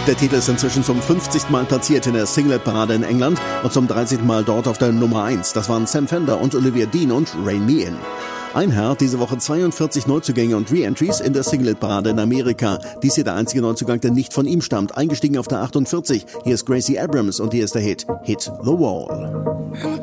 Der Titel ist inzwischen zum 50. Mal platziert in der Singlet-Parade in England und zum 13. Mal dort auf der Nummer 1. Das waren Sam Fender und Olivia Dean und Rein Me In. Ein Herr hat diese Woche 42 Neuzugänge und Re-Entries in der Singlet-Parade in Amerika. Dies hier der einzige Neuzugang, der nicht von ihm stammt. Eingestiegen auf der 48. Hier ist Gracie Abrams und hier ist der Hit The Wall.